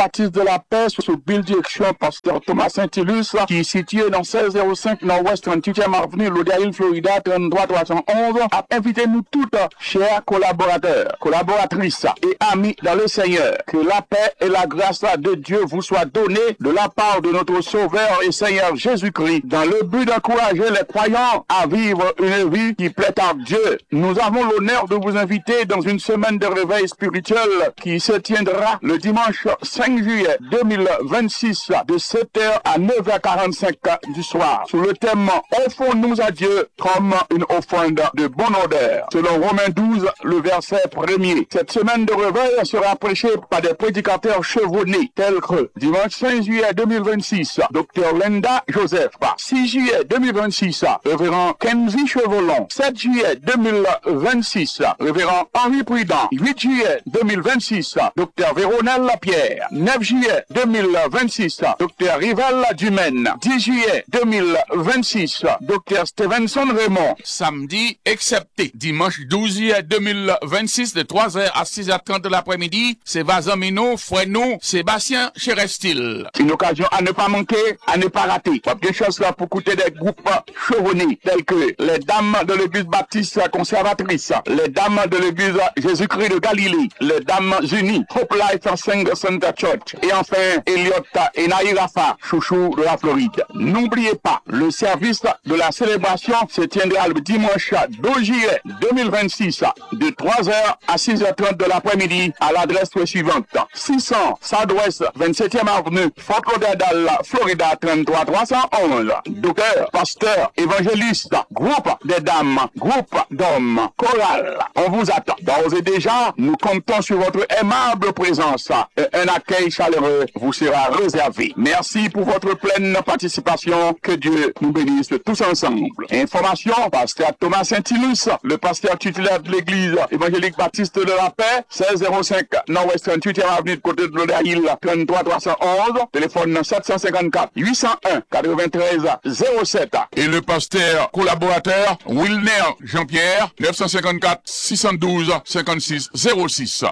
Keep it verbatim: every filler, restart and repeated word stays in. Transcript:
baptiste de la paix sous Bill Direction, pasteur Thomas Saint-Ilus, qui est situé dans seize zéro cinq Nord-Ouest trente-huitième Avenue, Lauderhill, Florida, trente-trois trois cent onze, a invité nous toutes, chers collaborateurs, collaboratrices et amis dans le Seigneur, que la paix et la grâce de Dieu vous soient données de la part de notre Sauveur et Seigneur Jésus-Christ, dans le but d'encourager les croyants à vivre une vie qui plaît à Dieu. Nous avons l'honneur de vous inviter dans une semaine de réveil spirituel qui se tiendra le dimanche cinq juillet deux mille vingt-six de sept heures à neuf heures quarante-cinq du soir, sous le thème « Offrons-nous à Dieu comme une offrande de bonne odeur », selon Romains douze, le verset premier. Cette semaine de réveil sera prêchée par des prédicateurs chevronnés tels que dimanche cinq juillet deux mille vingt-six, Docteur Linda Joseph, six juillet deux mille vingt-six, révérend Kenzie Chevolon, sept juillet deux mille vingt-six, révérend Henri Prudent, huit juillet deux mille vingt-six, Docteur Véronel Lapierre, neuf juillet deux mille vingt-six, Docteur Rival Dumaine, dix juillet deux mille vingt-six, Docteur Stevenson Raymond. Samedi, excepté dimanche douze juillet deux mille vingt-six de trois heures à six heures trente de l'après-midi, c'est Vazamino, Fouenou, Sébastien Cherestil. Une occasion à ne pas manquer, à ne pas rater. Pas de chance là pour écouter des groupes chevronnés tels que les Dames de l'Église Baptiste Conservatrice, les Dames de l'Église Jésus-Christ de Galilée, les Dames Unies, Hope Life Center Center Church, et enfin Elliot et Naïrafa, chouchou de la Floride. N'oubliez pas, le service de la célébration se tiendra le dimanche douze juillet deux mille vingt-six de trois heures à six heures trente de l'après-midi à l'adresse suivante: six cents Southwest vingt-septième Avenue, Fort Lauderdale, Florida trente-trois trois cent onze. Docteur, pasteur, évangéliste, groupe des dames, groupe d'hommes, chorale. On vous attend. D'ores et déjà, nous comptons sur votre aimable présence et un accueil chaleureux vous sera réservé. Merci pour votre pleine participation. Que Dieu nous bénisse tous ensemble. Information, pasteur Thomas Saint-Ilus, le pasteur titulaire de l'église évangélique baptiste de la paix, seize zéro cinq Nord-Ouest trente-huitième Avenue de côté de Lauderhill, trente-trois trois cent onze, téléphone sept cent cinquante-quatre huit cent un quatre-vingt-treize zéro sept. Et le pasteur collaborateur Wilner Jean-Pierre, neuf cent cinquante-quatre six cent douze cinquante-six zéro six.